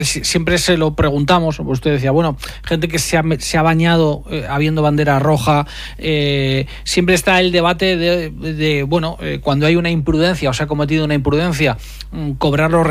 siempre se lo preguntamos, usted decía, bueno, gente que se ha bañado habiendo bandera roja, siempre está el debate de cuando hay una imprudencia o se ha cometido una imprudencia, cobrar los